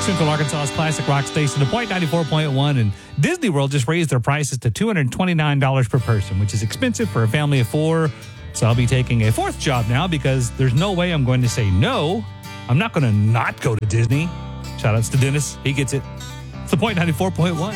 Central Arkansas's classic rock station, The Point 94.1, and Disney World just raised their prices to $229 per person, which is expensive for a family of four. So I'll be taking a fourth job now because there's no way I'm going to say no. I'm not going to not go to Disney. Shout outs to Dennis. He gets it. It's The Point 94.1.